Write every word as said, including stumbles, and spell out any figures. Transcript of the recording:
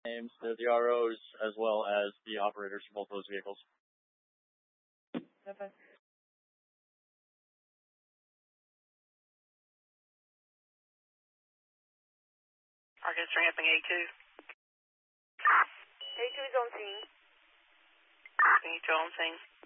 names, the, the R Os, as well as the operators for both those vehicles. Okay. Arkansas ramping A two. A two is on scene. A two on scene.